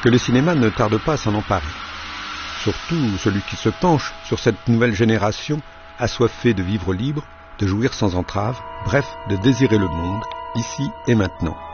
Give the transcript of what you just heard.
que le cinéma ne tarde pas à s'en emparer. Surtout celui qui se penche sur cette nouvelle génération assoiffée de vivre libre, de jouir sans entrave, bref, de désirer le monde, ici et maintenant.